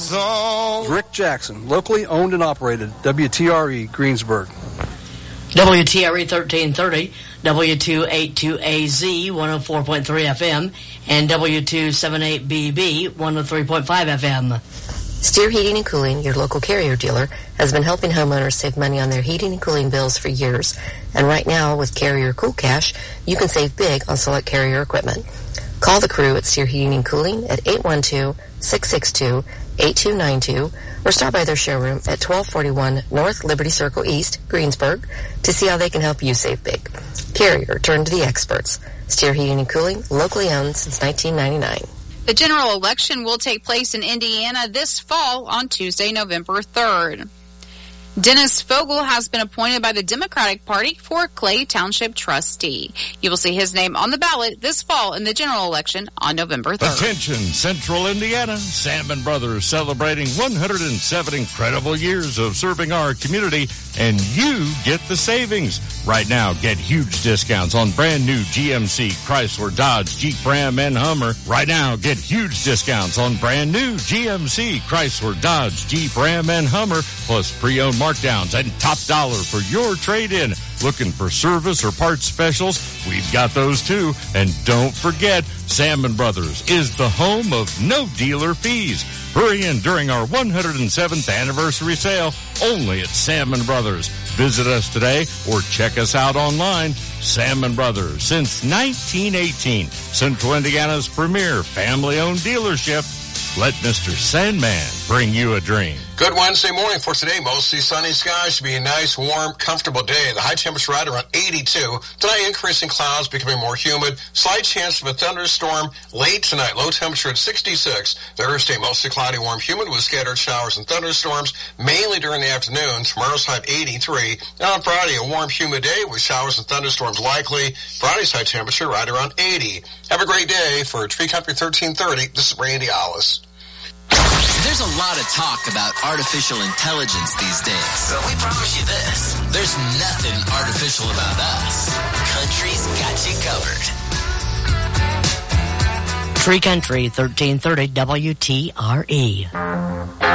That's all. Rick Jackson, locally owned and operated, WTRE, Greensburg. WTRE 1330, W282AZ 104.3 FM, and W278BB 103.5 FM. Steer Heating and Cooling, your local Carrier dealer, has been helping homeowners save money on their heating and cooling bills for years. And right now, with Carrier Cool Cash, you can save big on select Carrier equipment. Call the crew at Steer Heating and Cooling at 812-662-8292 or stop by their showroom at 1241 North Liberty Circle East, Greensburg, to see how they can help you save big. Carrier, turn to the experts. Steer Heating and Cooling, locally owned since 1999. The general election will take place in Indiana this fall on Tuesday, November 3rd. Dennis Fogel has been appointed by the Democratic Party for Clay Township trustee. You will see his name on the ballot this fall in the general election on November 3rd. Attention, Central Indiana. Salmon Brothers celebrating 107 incredible years of serving our community, and you get the savings. Right now, get huge discounts on brand new GMC, Chrysler, Dodge, Jeep, Ram, and Hummer. Right now, get huge discounts on brand new GMC, Chrysler, Dodge, Jeep, Ram, and Hummer, plus pre-owned markdowns and top dollar for your trade-in. Looking for service or parts specials? We've got those too. And don't forget, Salmon Brothers is the home of no dealer fees. Hurry in during our 107th anniversary sale only at Salmon Brothers. Visit us today or check us out online. Salmon Brothers, since 1918, Central Indiana's premier family-owned dealership. Let Mr. Sandman bring you a dream. Good Wednesday morning for today. Mostly sunny skies. Should be a nice, warm, comfortable day. The high temperature right around 82. Tonight, increasing clouds, becoming more humid. Slight chance of a thunderstorm late tonight. Low temperature at 66. Thursday, mostly cloudy, warm, humid with scattered showers and thunderstorms, mainly during the afternoon. Tomorrow's high 83. And on Friday, a warm, humid day with showers and thunderstorms likely. Friday's high temperature right around 80. Have a great day. For Tree Country 1330, this is Randy Alice. There's a lot of talk about artificial intelligence these days. But we promise you this. There's nothing artificial about us. Country's got you covered. Tree Country 1330 WTRE.